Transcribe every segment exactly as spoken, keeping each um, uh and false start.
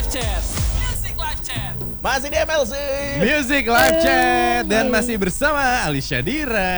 Chat. Music Live Chat. Masih di M L C Music Live Chat dan masih bersama Alisha Dira.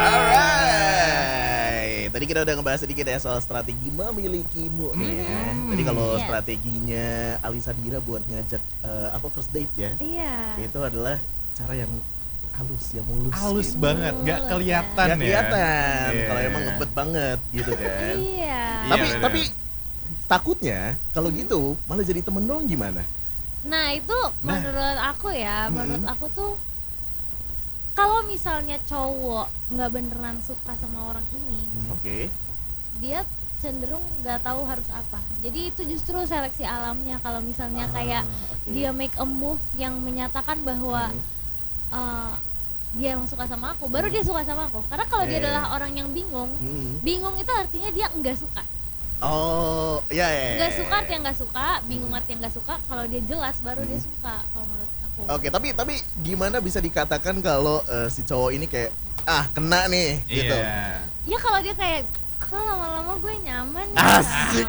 Alright. Tadi kita udah ngebahas sedikit ya soal strategi memilikimu nih ya. Tadi kalau Iya. strateginya Alisha Dira buat ngajak eh, apa first date ya, Iya. itu adalah cara yang halus ya, mulus. Halus gitu. banget, gak Mulus, kelihatan Gak ya. kelihatan Iya. kalau emang ngebet banget gitu kan. Iya. Iya, tapi bener. tapi takutnya kalau gitu malah jadi temen dong gimana? Nah itu menurut aku ya, menurut Hmm. aku tuh kalau misalnya cowok nggak beneran suka sama orang ini, Oke. dia cenderung nggak tahu harus apa. Jadi itu justru seleksi alamnya. Kalau misalnya Ah, kayak oke. dia make a move yang menyatakan bahwa Hmm. uh, dia emang suka sama aku, baru dia suka sama aku. Karena kalau dia Iya, iya. adalah orang yang bingung, Hmm. bingung itu artinya dia nggak suka. Oh, ya ya. Nggak suka artinya nggak suka, bingung artinya nggak suka. Kalau dia jelas baru dia suka. Kalau menurut aku. Oke, tapi tapi gimana bisa dikatakan kalau eh, si cowok ini kayak ah kena nih gitu. Iya. Ya kalau dia kayak kok lama-lama gue nyaman ya. Asik.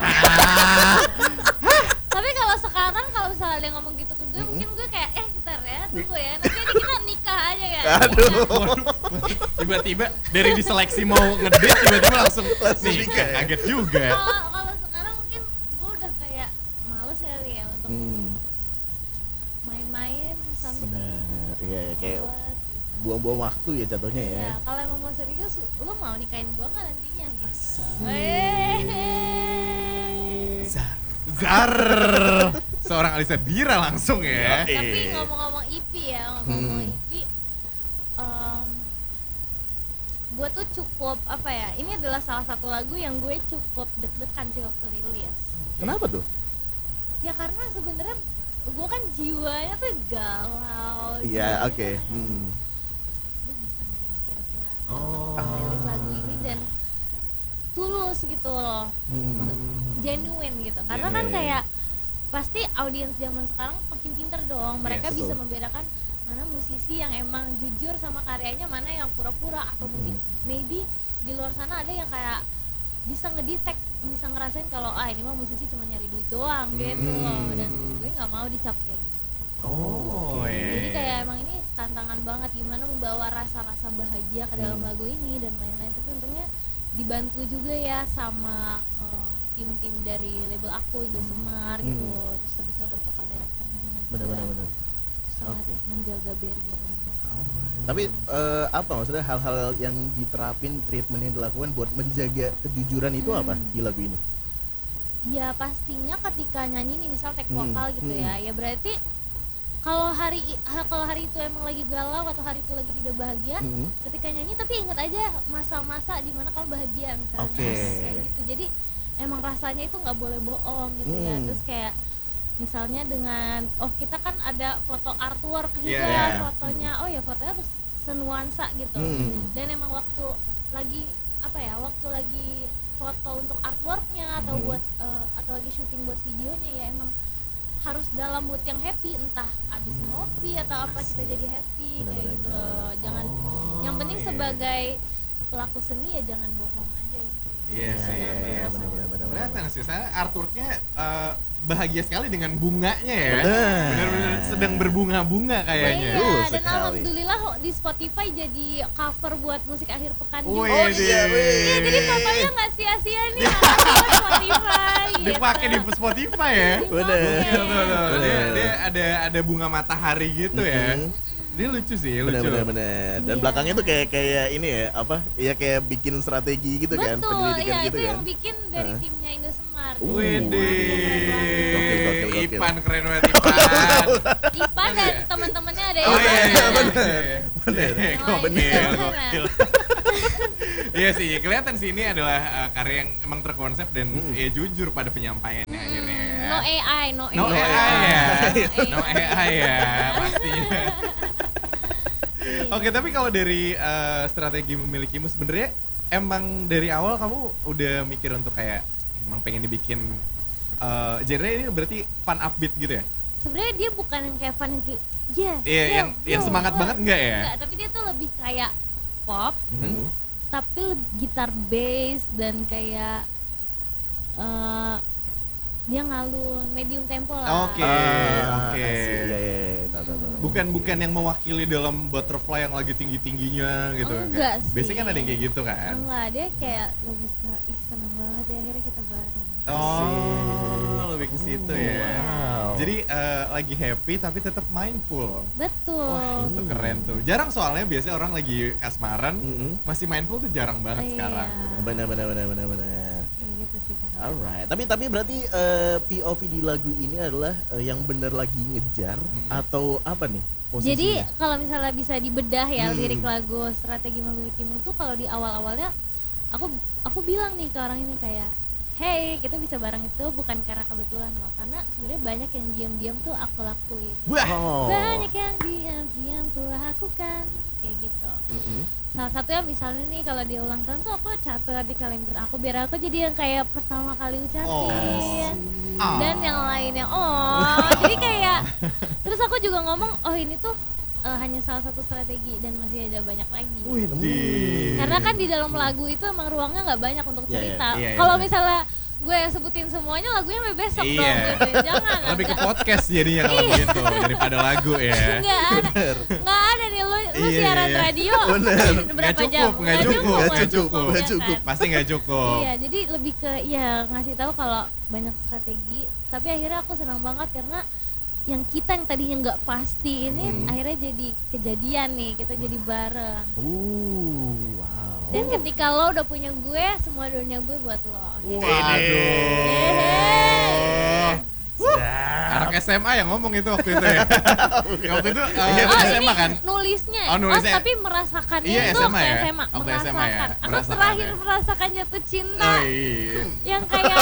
Tapi kalau sekarang kalau misalnya dia ngomong gitu ke gue, Mm-mm. mungkin gue kayak eh bentar ya, tunggu ya. Nanti aja kita nikah aja ya. Aduh. Tiba-tiba dari diseleksi mau ngedate tiba-tiba langsung Langsung nih, nikah ya? kaget juga. Kalau kalau sekarang mungkin gue udah kayak males kali ya untuk Hmm, main-main something. benar. Iya, ya, kayak buat, gitu. buang-buang waktu ya jatuhnya ya. Ya, kalau emang mau serius, lu mau nikahin gue nggak nantinya gitu. Asik. Eh. Zar. Zar. Seorang Alisha Dira langsung ya. Yoi. Tapi ngomong-ngomong I P ya, ngomong-ngomong Hmm. I P, gue tuh cukup apa ya? Ini adalah salah satu lagu yang gue cukup deg-degan sih waktu rilis. Kenapa tuh? Ya karena sebenarnya gue kan jiwanya tuh galau. Iya, jiwanya oke. tuh kayak, Hmm. gue bisa nggak ya kira-kira Oh. rilis lagu ini dan tulus gitu loh, Hmm. genuine gitu. Karena Iya, kan iya. kayak pasti audiens zaman sekarang makin pinter dong. Mereka Yes, bisa betul. membedakan mana musisi yang emang jujur sama karyanya, mana yang pura-pura, atau mungkin maybe di luar sana ada yang kayak bisa ngedetect, bisa ngerasain kalau ah ini mah musisi cuma nyari duit doang gitu loh. Dan gue nggak mau dicap kayak gitu. Oh, Oke. iya. Jadi kayak emang ini tantangan banget gimana membawa rasa-rasa bahagia ke dalam Hmm. lagu ini dan lain-lain. Tapi untungnya dibantu juga ya sama eh, tim-tim dari label aku Indosemar gitu. Hmm. Terus habis itu ada vokal directornya juga. Benar-benar benar. Sangat Oke. menjaga barrier. Tapi eh, apa maksudnya hal-hal yang diterapin, treatment yang dilakukan buat menjaga kejujuran itu apa Hmm. di lagu ini? Ya pastinya ketika nyanyi nih misal take Hmm, vokal gitu hmm. ya, ya berarti kalau hari i- ha- kalau hari itu emang lagi galau atau hari itu lagi tidak bahagia, Hmm. ketika nyanyi tapi ingat aja masa-masa di mana kamu bahagia misalnya. Oke. Kayak gitu. Jadi emang rasanya itu nggak boleh bohong gitu ya. Hmm. Terus kayak misalnya dengan oh kita kan ada foto artwork juga Yeah. fotonya. Oh ya fotonya harus senuansa gitu. Hmm. Dan emang waktu lagi apa ya? Waktu lagi foto untuk artworknya atau Hmm. buat eh, atau lagi syuting buat videonya ya emang harus dalam mood yang happy, entah abis ngopi atau apa kita jadi happy Benar, kayak benar, gitu benar. loh. Jangan Oh, yang penting iya. sebagai pelaku seni ya jangan bohong aja gitu. Iya sih, Jangan iya, berbohong. benar-benar benar. Kelihatan sih, saya artworknya eh, bahagia sekali dengan bunganya ya. Benar. Benar-benar sedang berbunga-bunga kayaknya. Iya, Betul dan sekali. alhamdulillah kok di Spotify jadi cover buat musik akhir pekan Wih, juga. iya, wih. Iya, jadi fotonya nggak sia-sia nih sama Spotify. gitu. Dipakai di Spotify ya. Dipakai. Bener. Betul, betul, betul. Dia, Bener. dia ada ada bunga matahari gitu ya. Mhm. Dia lucu sih, lucu. Benar-benar benar. Dan Iya. belakangnya tuh kayak kayak ini ya, apa? Iya kayak bikin strategi gitu kan, Betul, penyelidikan ya gitu itu kan. yang bikin dari Heeh. timnya Indosemar. Uh, Widih, Gokil, gokil, gokil. Ipan keren banget Ipan. Ipa dan teman-temannya ada Oh yang iya, iya, mana. bener. Bener. Eh, Oh, Gokil, iya. gokil. Iya sih, kelihatan sih ini adalah uh, karya yang emang terkonsep dan Mm. ya jujur pada penyampaiannya akhirnya ya. No A I, no A I. No A I ya, No no A I ya pastinya. Oke, tapi kalau dari uh, strategi memilikimu sebenarnya emang dari awal kamu udah mikir untuk kayak emang pengen dibikin uh, genre ini berarti fun upbeat gitu ya? Sebenarnya dia bukan yang kayak fun yang kayak yes. Iya, yo, yang yang yo, semangat wah. banget enggak ya? Enggak, tapi dia tuh lebih kayak pop, Mhm. tapi lebih gitar bass dan kayak eh dia ngalun, medium tempo lah. Oke, Ah, oke. I see. Iya, iya, iya. Tahu, tahu, tahu. Bukan Oke. bukan yang mewakili dalam butterfly yang lagi Oh, tinggi-tingginya gitu. enggak sih. Biasanya kan ada yang kayak gitu kan. Enggak, dia kayak lebih ke ih seneng banget ya akhirnya kita bareng. Oh, lebih ke situ ya. Wow. Jadi eh, lagi happy tapi tetap mindful. Betul. Wah, itu keren tuh. Jarang soalnya biasanya orang lagi kasmaran Mm-mm. masih mindful tuh jarang banget Iya. sekarang gitu. Benar, benar, benar, benar, benar. Kayak gitu sih kan. Alright, tapi tapi berarti eh, P O V di lagu ini adalah eh, yang benar lagi ngejar Mm-mm. atau apa nih posisinya? Jadi kalau misalnya bisa dibedah ya Hmm. lirik lagu Strategi Memilikimu tuh kalau di awal-awalnya aku aku bilang nih ke orang ini kayak hey kita bisa bareng itu bukan karena kebetulan loh, karena sebenarnya banyak yang diam-diam tuh aku lakuin. Wah, Oh. Banyak yang diam-diam ku lakukan kayak gitu. Mm-mm. Salah satunya misalnya nih kalau dia ulang tahun tuh aku catat di kalender aku biar aku jadi yang kayak pertama kali ucapin. Oh. Dan yang lainnya oh jadi kayak terus aku juga ngomong oh ini tuh eh, hanya salah satu strategi dan masih ada banyak lagi. Widih. Karena kan di dalam lagu itu emang ruangnya nggak banyak untuk Iya, iya. cerita. Iya, iya, Kalau iya. misalnya gue sebutin semuanya lagunya sampai besok Iya. dong gitu. Jangan. Lebih ke ada- podcast jadinya kalau begitu daripada lagu ya. Nggak ada, nggak ada nih lu, lu Iya, siaran iya. radio Bener. berapa Nggak cukup, jam? nggak cukup, nggak nggak cukup, nggak ya cukup. kan? Pasti nggak cukup. Iya, jadi lebih ke ya ngasih tahu kalau banyak strategi. Tapi akhirnya aku senang banget karena yang kita yang tadinya nggak pasti ini Hmm. akhirnya jadi kejadian nih, kita jadi bareng. Uh, wow. Dan ketika lo udah punya gue, semua dunia gue buat lo. Gitu. Waduh. Sedap. Anak S M A yang ngomong itu waktu itu ya. waktu itu eh, Oh, S M A ini kan. nulisnya. Oh, nulisnya. tapi merasakannya Iya, itu S M A waktu ya? S M A. Waktu S M A ya, Merasakan. Aku merasakan terakhir ya. merasakan jatuh cinta Oh iya. yang kayak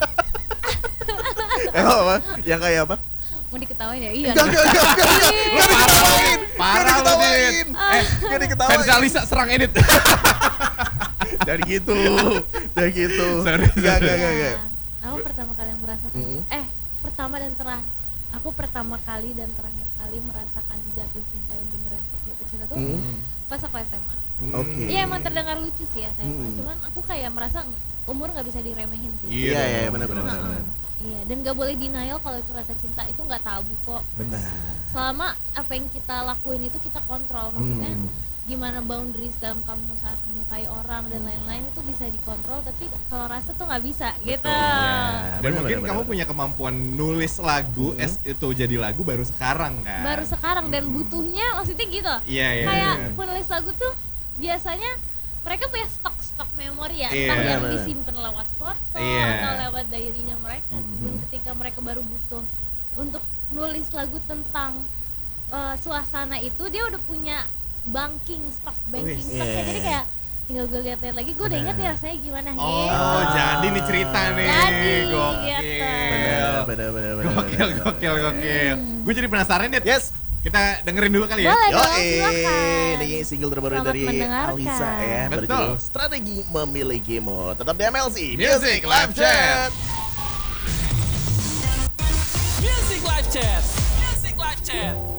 Eh, apa? Yang kayak apa? mau diketawain ya? Iya. Enggak, enggak, enggak, enggak, enggak. Enggak diketawain. Parah lu, diketawain. Dit. Ah. Eh, Enggak diketawain. fans Alisa serang edit. Dari gitu. Dari gitu. Sorry, Enggak, sorry. enggak, enggak, enggak. Nah, aku pertama kali yang merasakan Mm-mm. eh pertama dan terakhir aku pertama kali dan terakhir kali merasakan jatuh cinta yang beneran kayak jatuh cinta tuh Hmm. pas aku S M A. Oke. Iya emang terdengar lucu sih ya S M A, Mm. cuman aku kayak merasa umur nggak bisa diremehin sih. Iya, Iya, iya, dong. benar, benar, benar, benar. Iya, dan gak boleh denial kalau itu rasa cinta itu nggak tabu kok. Benar. Selama apa yang kita lakuin itu kita kontrol, maksudnya Hmm. gimana boundaries dalam kamu saat menyukai orang dan lain-lain itu bisa dikontrol, tapi kalau rasa tuh nggak bisa gitu. Iya. Dan Benar, mungkin benar, kamu benar. punya kemampuan nulis lagu Hmm. es itu jadi lagu baru sekarang kan. Baru sekarang dan butuhnya maksudnya gitu. Iya, iya. Kayak iya. penulis lagu tuh biasanya mereka punya stok-stok memori ya, Iya. entah yang Benar. disimpan lewat foto Iya. atau lewat diary-nya mereka. Hmm. Dan ketika mereka baru butuh untuk nulis lagu tentang uh, suasana itu, dia udah punya banking stok, banking Wih. stoknya. Iya. Jadi kayak tinggal gue lihat-lihat lagi, gue udah inget nih Benar. rasanya gimana Oh, gitu. jadi nih cerita nih. Jadi, Gokil. gitu. Benar, benar, benar, benar. Gokil, benar. gokil, gokil. Hmm. Gue jadi penasaran deh. Yes. Kita dengerin dulu kali ya. Boleh Yo, dong, silakan. ini single terbaru Selamat dari mendengarkan. Alisa ya, Betul. berjudul Strategi Memilikimu. Tetap di M L C Music Live Chat. Music Live Chat. Music Live Chat.